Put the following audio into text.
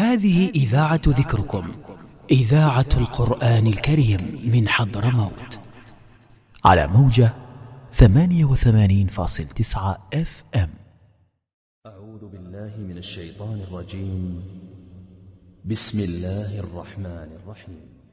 هذه إذاعة ذكركم، إذاعة القرآن الكريم من حضرموت، على موجة 88.9 FM. أعوذ بالله من الشيطان الرجيم. بسم الله الرحمن الرحيم.